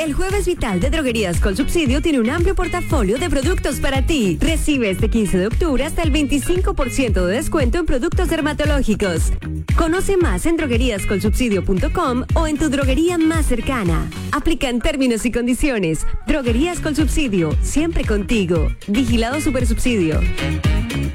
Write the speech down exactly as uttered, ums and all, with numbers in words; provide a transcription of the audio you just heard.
El Jueves Vital de Droguerías con Subsidio tiene un amplio portafolio de productos para ti. Recibe este quince de octubre hasta el veinticinco por ciento de descuento en productos dermatológicos. Conoce más en droguerías con subsidio punto com o en tu droguería más cercana. Aplican términos y condiciones. Droguerías con Subsidio, siempre contigo. Vigilado Supersubsidio.